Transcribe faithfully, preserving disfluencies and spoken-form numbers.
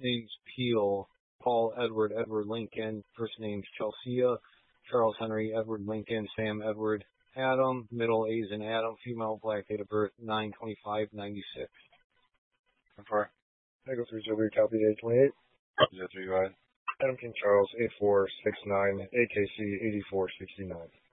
name's Peel. Paul Edward Edward Lincoln. First name's Chelsea. Charles Henry Edward Lincoln. Sam Edward Adam. Middle A's in Adam. Female, black, date of birth nine twenty-five ninety-six. Confirm. I go through Zulu, copy eight twenty-eight. Zero three, go ahead. Adam King Charles, eight four six nine, A K C eighty-four sixty-nine.